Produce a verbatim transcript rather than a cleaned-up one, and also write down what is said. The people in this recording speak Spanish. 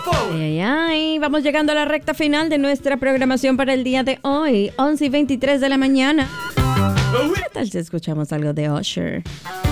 Ay, ay, ay. Vamos llegando a la recta final de nuestra programación para el día de hoy, once y veintitrés de la mañana. ¿Qué tal si escuchamos algo de Usher?